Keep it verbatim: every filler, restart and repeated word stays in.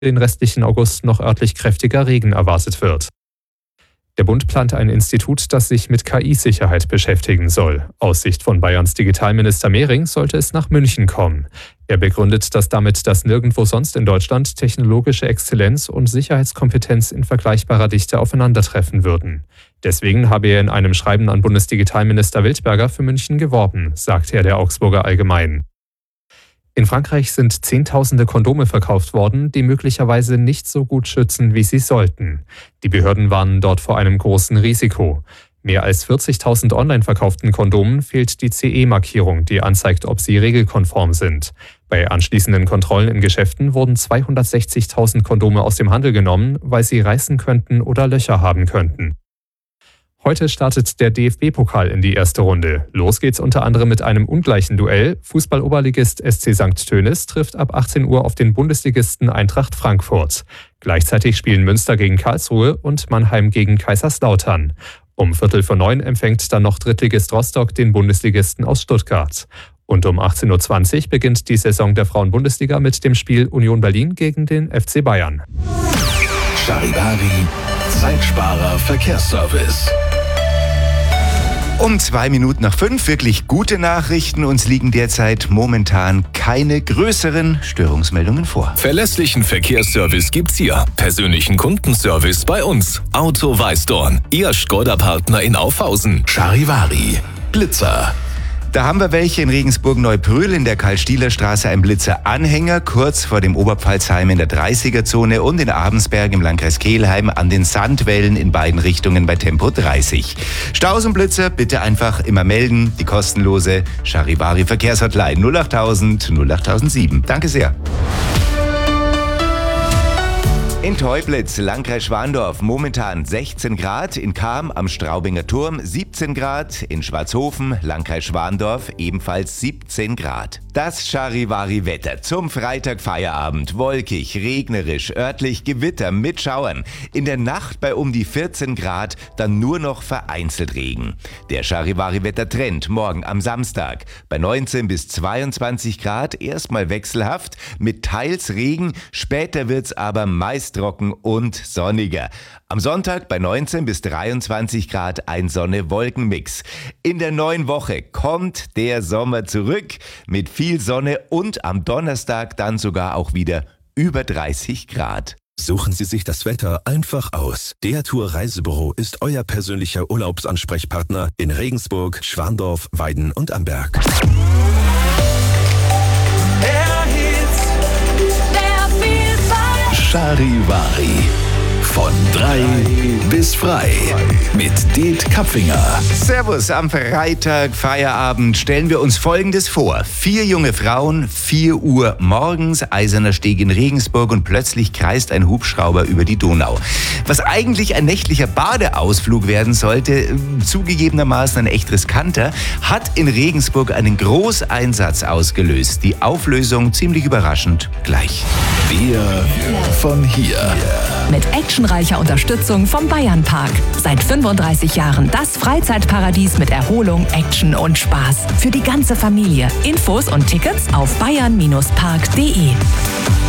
den restlichen August noch örtlich kräftiger Regen erwartet wird. Der Bund plant ein Institut, das sich mit K I-Sicherheit beschäftigen soll. Aus Sicht von Bayerns Digitalminister Mehring sollte es nach München kommen. Er begründet das damit, dass nirgendwo sonst in Deutschland technologische Exzellenz und Sicherheitskompetenz in vergleichbarer Dichte aufeinandertreffen würden. Deswegen habe er in einem Schreiben an Bundesdigitalminister Wildberger für München geworben, sagte er der Augsburger Allgemeinen. In Frankreich sind Zehntausende Kondome verkauft worden, die möglicherweise nicht so gut schützen, wie sie sollten. Die Behörden warnen dort vor einem großen Risiko. Mehr als vierzigtausend online verkauften Kondomen fehlt die C E-Markierung, die anzeigt, ob sie regelkonform sind. Bei anschließenden Kontrollen in Geschäften wurden zweihundertsechzigtausend Kondome aus dem Handel genommen, weil sie reißen könnten oder Löcher haben könnten. Heute startet der D F B-Pokal in die erste Runde. Los geht's unter anderem mit einem ungleichen Duell. Fußball-Oberligist S C Sankt Tönis trifft ab achtzehn Uhr auf den Bundesligisten Eintracht Frankfurt. Gleichzeitig spielen Münster gegen Karlsruhe und Mannheim gegen Kaiserslautern. Um Viertel vor neun empfängt dann noch Drittligist Rostock den Bundesligisten aus Stuttgart. Und um achtzehn Uhr zwanzig beginnt die Saison der Frauen-Bundesliga mit dem Spiel Union Berlin gegen den F C Bayern. Charivari, Zeitsparer Verkehrsservice. Um zwei Minuten nach fünf, wirklich gute Nachrichten. Uns liegen derzeit momentan keine größeren Störungsmeldungen vor. Verlässlichen Verkehrsservice gibt's hier. Persönlichen Kundenservice bei uns. Auto Weißdorn, Ihr Skoda-Partner in Aufhausen. Charivari, Blitzer. Da haben wir welche in Regensburg-Neubrühl in der Karl-Stieler-Straße, ein Blitzer-Anhänger, kurz vor dem Oberpfalzheim in der dreißiger-Zone und in Abensberg im Landkreis Kelheim an den Sandwellen in beiden Richtungen bei Tempo dreißig. Staus und Blitzer bitte einfach immer melden, die kostenlose Charivari Verkehrshotline null achttausend null achttausendsieben. Danke sehr. In Teublitz, Landkreis Schwandorf, momentan sechzehn Grad, in Cham am Straubinger Turm siebzehn Grad, in Schwarzhofen, Landkreis Schwandorf, ebenfalls siebzehn Grad. Das Charivari-Wetter zum Freitagfeierabend, wolkig, regnerisch, örtlich Gewitter mit Schauern. In der Nacht bei um die vierzehn Grad, dann nur noch vereinzelt Regen. Der Charivari-Wetter-Trend morgen am Samstag bei neunzehn bis zweiundzwanzig Grad, erstmal wechselhaft, mit teils Regen, später wird's aber meist trocken und sonniger. Am Sonntag bei neunzehn bis dreiundzwanzig Grad ein Sonne-Wolken-Mix. In der neuen Woche kommt der Sommer zurück mit viel Sonne und am Donnerstag dann sogar auch wieder über dreißig Grad. Suchen Sie sich das Wetter einfach aus. Der Tour Reisebüro ist euer persönlicher Urlaubsansprechpartner in Regensburg, Schwandorf, Weiden und Amberg. Charivari. Von drei bis frei mit Det Kapfinger. Servus, am Freitag, Feierabend, stellen wir uns Folgendes vor. Vier junge Frauen, vier Uhr morgens, Eiserner Steg in Regensburg und plötzlich kreist ein Hubschrauber über die Donau. Was eigentlich ein nächtlicher Badeausflug werden sollte, zugegebenermaßen ein echt riskanter, hat in Regensburg einen Großeinsatz ausgelöst. Die Auflösung ziemlich überraschend gleich. Wir von hier. Mit actionreicher Unterstützung vom Bayernpark. Seit fünfunddreißig Jahren das Freizeitparadies mit Erholung, Action und Spaß. Für die ganze Familie. Infos und Tickets auf bayern Bindestrich park punkt de.